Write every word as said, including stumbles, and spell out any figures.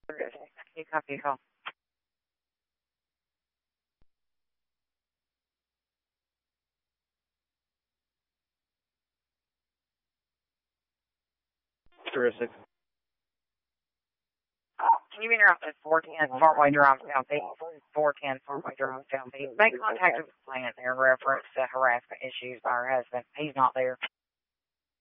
Can you copy your call? Terrific. Can you interrupt at four ten Fartway Drive, Southeast? four ten Fartway Drive, Southeast. Make contact with the plant in reference to harassment issues by her husband. He's not there.